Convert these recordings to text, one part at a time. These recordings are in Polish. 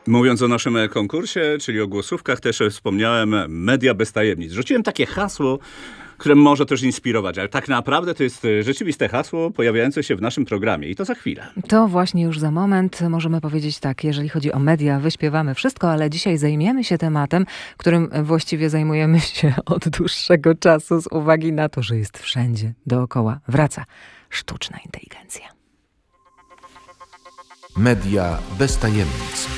Mówiąc o naszym konkursie, czyli o głosówkach, też wspomniałem media bez tajemnic. Rzuciłem takie hasło, które może też inspirować, ale tak naprawdę to jest rzeczywiste hasło pojawiające się w naszym programie i to za chwilę. To właśnie już za moment możemy powiedzieć tak, jeżeli chodzi o media, wyśpiewamy wszystko, ale dzisiaj zajmiemy się tematem, którym właściwie zajmujemy się od dłuższego czasu z uwagi na to, że jest wszędzie dookoła. Wraca sztuczna inteligencja. Media bez tajemnic.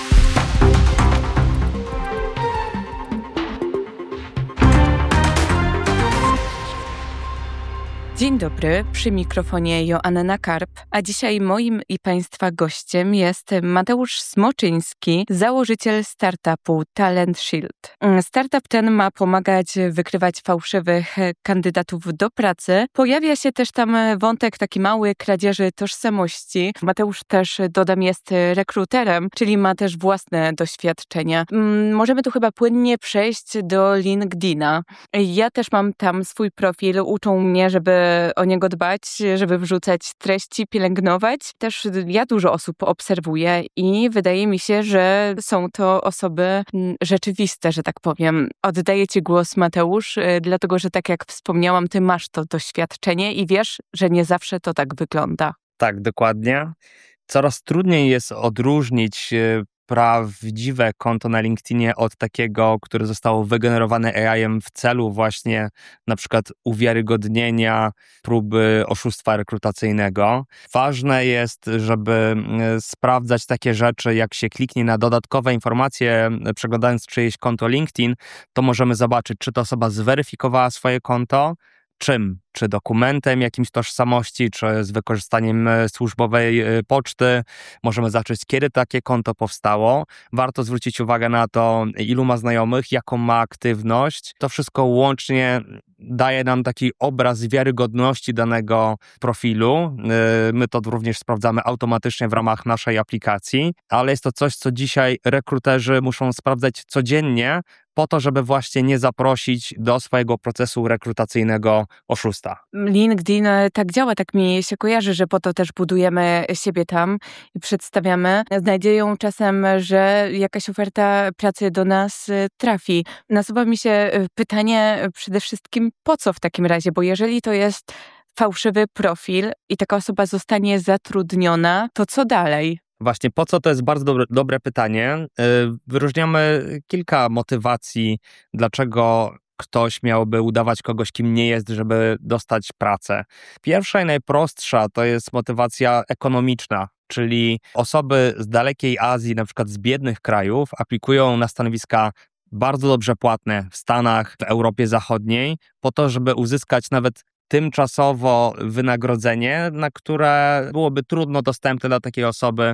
Dzień dobry, przy mikrofonie Joanna Karp, a dzisiaj moim i Państwa gościem jest Mateusz Smoczyński, założyciel startupu Talent Shield. Startup ten ma pomagać wykrywać fałszywych kandydatów do pracy. Pojawia się też tam wątek taki mały kradzieży tożsamości. Mateusz też, dodam, jest rekruterem, czyli ma też własne doświadczenia. Możemy tu chyba płynnie przejść do LinkedIna. Ja też mam tam swój profil, uczą mnie, żeby o niego dbać, żeby wrzucać treści, pielęgnować. Też ja dużo osób obserwuję i wydaje mi się, że są to osoby rzeczywiste, że tak powiem. Oddaję Ci głos, Mateusz, dlatego że tak jak wspomniałam, Ty masz to doświadczenie i wiesz, że nie zawsze to tak wygląda. Tak, dokładnie. Coraz trudniej jest odróżnić prawdziwe konto na LinkedInie od takiego, które zostało wygenerowane AI-em w celu właśnie na przykład uwiarygodnienia próby oszustwa rekrutacyjnego. Ważne jest, żeby sprawdzać takie rzeczy, jak się kliknie na dodatkowe informacje, przeglądając czyjeś konto LinkedIn, to możemy zobaczyć, czy ta osoba zweryfikowała swoje konto, czym? Czy dokumentem jakimś tożsamości, czy z wykorzystaniem służbowej poczty. Możemy zacząć, kiedy takie konto powstało. Warto zwrócić uwagę na to, ilu ma znajomych, jaką ma aktywność. To wszystko łącznie daje nam taki obraz wiarygodności danego profilu. My to również sprawdzamy automatycznie w ramach naszej aplikacji, ale jest to coś, co dzisiaj rekruterzy muszą sprawdzać codziennie, po to, żeby właśnie nie zaprosić do swojego procesu rekrutacyjnego oszusta. LinkedIn tak działa, tak mi się kojarzy, że po to też budujemy siebie tam i przedstawiamy z nadzieją czasem, że jakaś oferta pracy do nas trafi. Nasuwa mi się pytanie przede wszystkim, po co w takim razie, bo jeżeli to jest fałszywy profil i taka osoba zostanie zatrudniona, to co dalej? Właśnie, po co to jest bardzo dobre pytanie. Wyróżniamy kilka motywacji, dlaczego ktoś miałby udawać kogoś, kim nie jest, żeby dostać pracę. Pierwsza i najprostsza to jest motywacja ekonomiczna, czyli osoby z dalekiej Azji, na przykład z biednych krajów, aplikują na stanowiska bardzo dobrze płatne w Stanach, w Europie Zachodniej, po to, żeby uzyskać nawet tymczasowo wynagrodzenie, na które byłoby trudno dostępne dla takiej osoby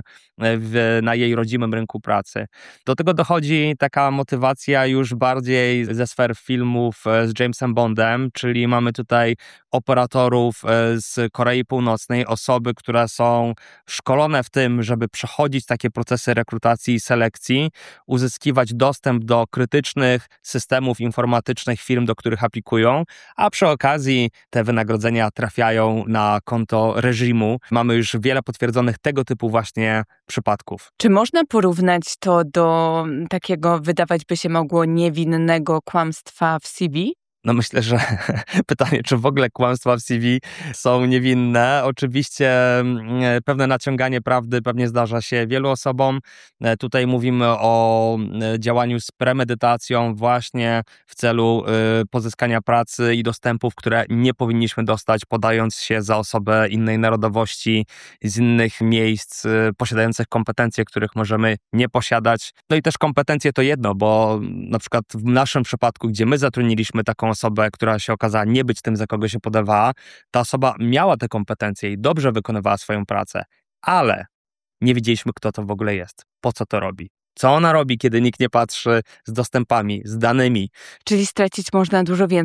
na jej rodzimym rynku pracy. Do tego dochodzi taka motywacja już bardziej ze sfer filmów z Jamesem Bondem, czyli mamy tutaj operatorów z Korei Północnej, osoby, które są szkolone w tym, żeby przechodzić takie procesy rekrutacji i selekcji, uzyskiwać dostęp do krytycznych systemów informatycznych firm, do których aplikują, a przy okazji te wynagrodzenia trafiają na konto reżimu. Mamy już wiele potwierdzonych tego typu właśnie przypadków. Czy można porównać to do takiego, wydawać by się mogło, niewinnego kłamstwa w CV? No myślę, że pytanie, czy w ogóle kłamstwa w CV są niewinne. Oczywiście pewne naciąganie prawdy pewnie zdarza się wielu osobom. Tutaj mówimy o działaniu z premedytacją właśnie w celu pozyskania pracy i dostępów, które nie powinniśmy dostać, podając się za osobę innej narodowości, z innych miejsc, posiadających kompetencje, których możemy nie posiadać. No i też kompetencje to jedno, bo na przykład w naszym przypadku, gdzie my zatrudniliśmy taką osobę, która się okazała nie być tym, za kogo się podawała, ta osoba miała te kompetencje i dobrze wykonywała swoją pracę, ale nie wiedzieliśmy, kto to w ogóle jest, po co to robi. Co ona robi, kiedy nikt nie patrzy z dostępami, z danymi. Czyli stracić można dużo więcej